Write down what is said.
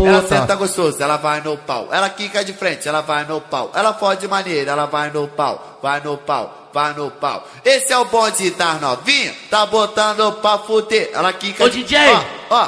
Ela senta gostoso, ela vai no pau. Ela quica de frente, ela vai no pau. Ela fode maneira, ela vai no pau. Vai no pau, vai no pau. Esse é o bonde das novinhas, tá botando pra fuder. Ela quica Ô DJ,